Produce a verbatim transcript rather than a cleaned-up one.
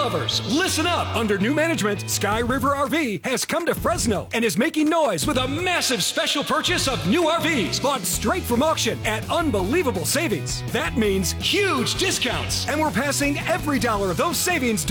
lovers, listen up. Under new management, Sky River R V has come to Fresno and is making noise with a massive special purchase of new R Vs bought straight from auction at unbelievable savings. That means huge discounts, and we're passing every dollar of those savings